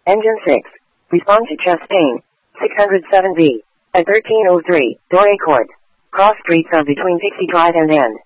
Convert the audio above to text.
Engine 6. Respond to chest pain. 607B. At 1303, Doré Court. Cross streets are between Pixie Drive and N.